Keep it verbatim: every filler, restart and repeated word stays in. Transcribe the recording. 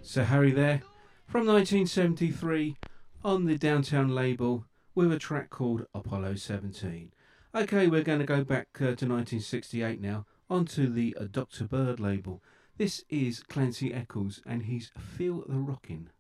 Sir Harry there, from nineteen seventy-three on the Downtown label with a track called Apollo seventeen. Okay, we're going to go back uh, to nineteen sixty-eight now, onto the uh, Doctor Bird label. This is Clancy Eccles and he's Feel the Rockin'.